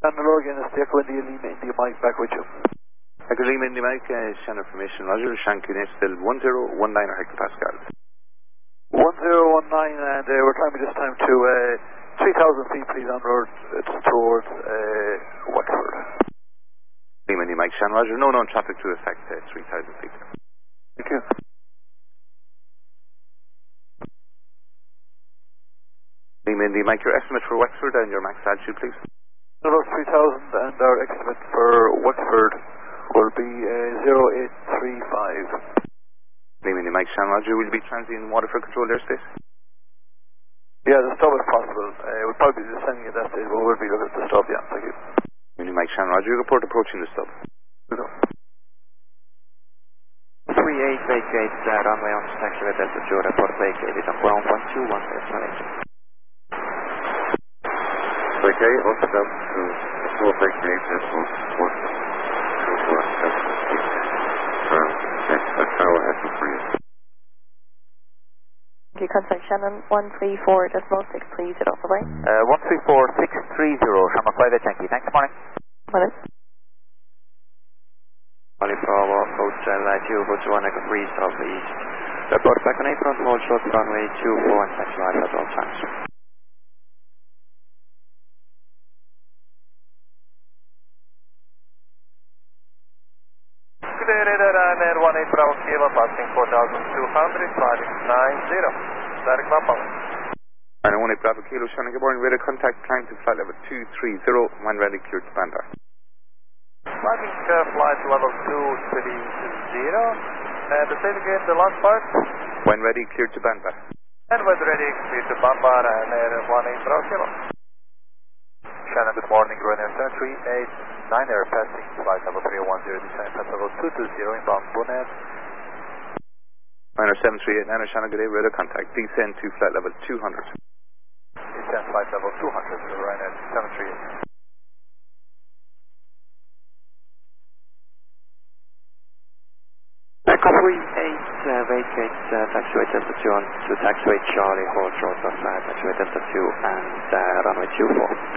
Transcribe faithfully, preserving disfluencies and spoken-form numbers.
And hello again, it's the Echo India Lima India Mike back with you. Echo Lima India Mike, uh, Shannon Formation Roger, Shankunate still one zero one nine hectopascal. one zero one nine, and uh, we're climbing this time to uh, three thousand feet, please, on road uh, towards uh, Wexford. Lima India Mike, Shannon Roger, no known traffic to affect uh, three thousand feet. Thank you. Lima India Mike, your estimate for Wexford and your max altitude, please. About three thousand, and our estimate for Wexford will be uh, zero eight three five. Lima India Mike, Shannon Roger, will be transient Waterford controlled airspace? Yeah, the stub is possible. Uh, we'll probably be descending at that stage, but we'll be looking at the stub, yeah, thank you. Lima India Mike, Shannon Roger, you report approaching the stub. three eight vacate, uh, runway on taxiway Delta Two, report vacated on ground one two one, destination. Okay, also down to four vacate, decimal one two one, um, next tower has to freeze. You contact Shannon one three four decimal six three zero, bye-bye. Uh, one three four six three zero, Shamrock five eight, thank you. Thanks, morning. Morning. Molly Bravo, approach uh, light two, approach one, Echo three, southeast. Report back on apron, hold short, runway two four, and taxi live at all times. Good day, radar, I'm Air one eight Bravo Kilo, passing four thousand two hundred, flight nine zero. Direct map on. And one eight Bravo Kilo, Shannon, good morning, radar contact, climb to flight level two three zero, when ready, cleared to Bandar. Flying uh, flight level two three zero. And uh, say it again, the last part. When ready, cleared to Bandar. And when ready, clear to Bambar and Air one eight Bravo Kilo. Shannon, good morning, Ryanair seven three eight nine Air passing flight level three one zero, descent at level two two zero, inbound Bonnet. Ryanair seven three eight nine, Shannon, good day, radar contact, descend to flight level two hundred. Descent flight level two hundred, Ryanair seven three eight. Echo three eight, uh, vacate, uh, taxiway Delta Two on to taxiway Charlie, hold short of uh, taxiway Delta Two and uh, runway two four.